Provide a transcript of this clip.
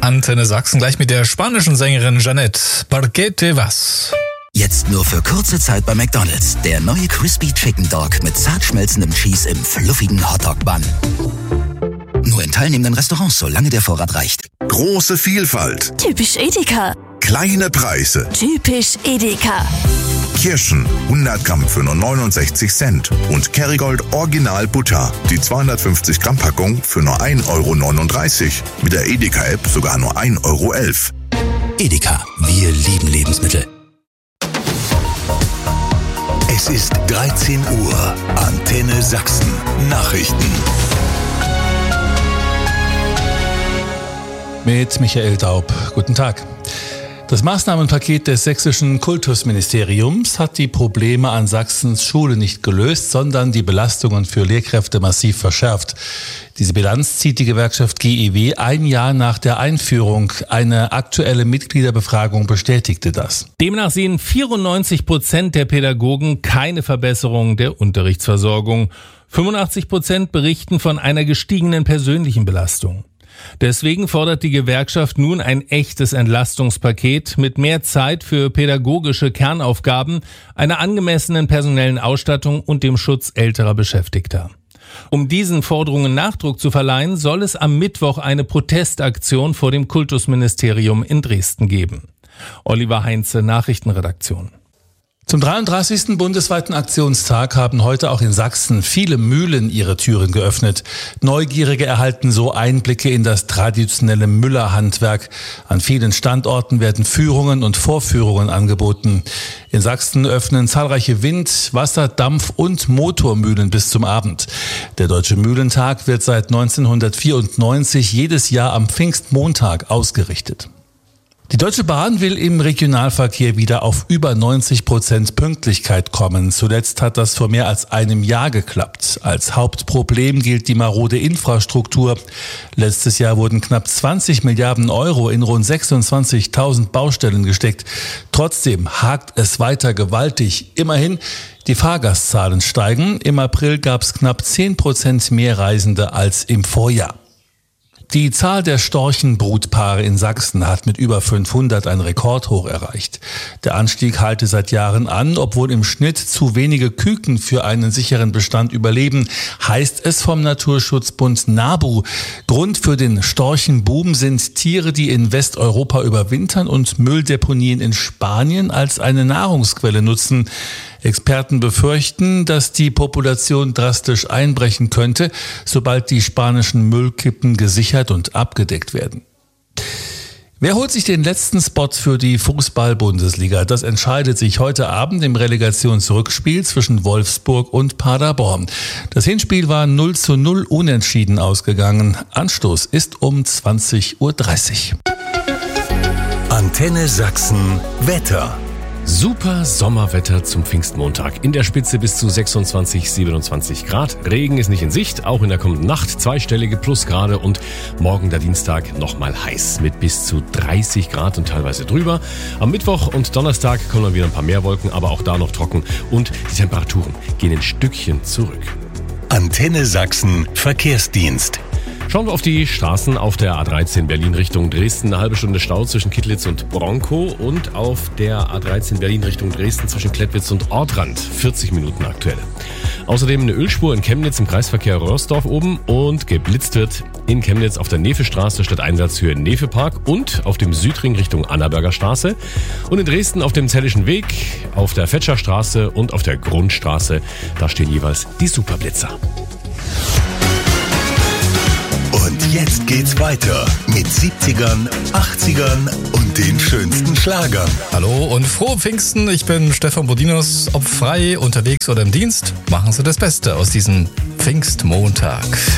Antenne Sachsen gleich mit der spanischen Sängerin Jeanette. ¿Por qué te vas? Jetzt nur für kurze Zeit bei McDonald's. Der neue Crispy Chicken Dog mit zart schmelzendem Cheese im fluffigen Hotdog-Bun. Nur in teilnehmenden Restaurants, solange der Vorrat reicht. Große Vielfalt. Typisch Edeka. Kleine Preise. Typisch Edeka. Kirschen 100 Gramm für nur 69 Cent. Und Kerrygold Original Butter. Die 250 Gramm Packung für nur 1,39 Euro. Mit der Edeka-App sogar nur 1,11 Euro. Edeka, wir lieben Lebensmittel. Es ist 13 Uhr. Antenne Sachsen. Nachrichten. Mit Michael Daub. Guten Tag. Das Maßnahmenpaket des sächsischen Kultusministeriums hat die Probleme an Sachsens Schule nicht gelöst, sondern die Belastungen für Lehrkräfte massiv verschärft. Diese Bilanz zieht die Gewerkschaft GEW ein Jahr nach der Einführung. Eine aktuelle Mitgliederbefragung bestätigte das. Demnach sehen 94% der Pädagogen keine Verbesserung der Unterrichtsversorgung. 85% berichten von einer gestiegenen persönlichen Belastung. Deswegen fordert die Gewerkschaft nun ein echtes Entlastungspaket mit mehr Zeit für pädagogische Kernaufgaben, einer angemessenen personellen Ausstattung und dem Schutz älterer Beschäftigter. Um diesen Forderungen Nachdruck zu verleihen, soll es am Mittwoch eine Protestaktion vor dem Kultusministerium in Dresden geben. Oliver Heinze, Nachrichtenredaktion. Zum 33. bundesweiten Aktionstag haben heute auch in Sachsen viele Mühlen ihre Türen geöffnet. Neugierige erhalten so Einblicke in das traditionelle Müllerhandwerk. An vielen Standorten werden Führungen und Vorführungen angeboten. In Sachsen öffnen zahlreiche Wind-, Wasser-, Dampf- und Motormühlen bis zum Abend. Der Deutsche Mühlentag wird seit 1994 jedes Jahr am Pfingstmontag ausgerichtet. Die Deutsche Bahn will im Regionalverkehr wieder auf über 90% Pünktlichkeit kommen. Zuletzt hat das vor mehr als einem Jahr geklappt. Als Hauptproblem gilt die marode Infrastruktur. Letztes Jahr wurden knapp 20 Milliarden Euro in rund 26.000 Baustellen gesteckt. Trotzdem hakt es weiter gewaltig. Immerhin, die Fahrgastzahlen steigen. Im April gab es knapp 10% mehr Reisende als im Vorjahr. Die Zahl der Storchenbrutpaare in Sachsen hat mit über 500 ein Rekordhoch erreicht. Der Anstieg halte seit Jahren an, obwohl im Schnitt zu wenige Küken für einen sicheren Bestand überleben, heißt es vom Naturschutzbund NABU. Grund für den Storchenboom sind Tiere, die in Westeuropa überwintern und Mülldeponien in Spanien als eine Nahrungsquelle nutzen. Experten befürchten, dass die Population drastisch einbrechen könnte, sobald die spanischen Müllkippen gesichert und abgedeckt werden. Wer holt sich den letzten Spot für die Fußball-Bundesliga? Das entscheidet sich heute Abend im Relegationsrückspiel zwischen Wolfsburg und Paderborn. Das Hinspiel war 0:0 unentschieden ausgegangen. Anstoß ist um 20:30 Uhr. Antenne Sachsen Wetter. Super Sommerwetter zum Pfingstmontag. In der Spitze bis zu 26, 27 Grad. Regen ist nicht in Sicht, auch in der kommenden Nacht zweistellige Plusgrade und morgen der Dienstag nochmal heiß mit bis zu 30 Grad und teilweise drüber. Am Mittwoch und Donnerstag kommen dann wieder ein paar mehr Wolken, aber auch da noch trocken und die Temperaturen gehen ein Stückchen zurück. Antenne Sachsen Verkehrsdienst. Schauen wir auf die Straßen auf der A13 Berlin Richtung Dresden. Eine halbe Stunde Stau zwischen Kittlitz und Bronkow und auf der A13 Berlin Richtung Dresden zwischen Klettwitz und Ortrand. 40 Minuten aktuell. Außerdem eine Ölspur in Chemnitz im Kreisverkehr Röhrsdorf oben und geblitzt wird in Chemnitz auf der Nefestraße statt Einsatzhöhe Nefepark und auf dem Südring Richtung Annaberger Straße. Und in Dresden auf dem Zellischen Weg, auf der Fetscherstraße und auf der Grundstraße. Da stehen jeweils die Superblitzer. Und jetzt geht's weiter mit 70ern, 80ern und den schönsten Schlagern. Hallo und frohe Pfingsten, ich bin Stefan Bodinos. Ob frei, unterwegs oder im Dienst, machen Sie das Beste aus diesem Pfingstmontag.